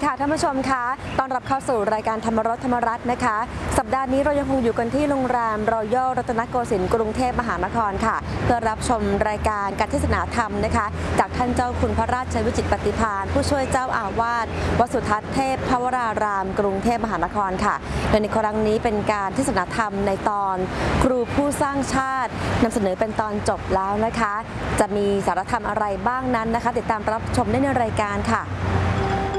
ค่ะท่านผู้ชมคะต้อนรับเข้าสู่รายการธรรมรสธรรมรัตน์นะคะสัปดาห์นี้เรายังคงอยู่กันที่โรงแรมรอยัลรัตนโกสินทร์กรุงเทพมหานครค่ะเพื่อรับชมรายการการเทศนาธรรมนะคะจากท่านเจ้าคุณพระราชวิจิตรปฏิภาณผู้ช่วยเจ้าอาวาสวัดสุทัศน์เทพภวรารามกรุงเทพมหานครค่ะโดยในครั้งนี้เป็นการเทศนาธรรมในตอนครูผู้สร้างชาตินำเสนอเป็นตอนจบแล้วนะคะจะมีสาระธรรมอะไรบ้างนั้นนะคะติดตามรับชมได้ในรายการค่ะ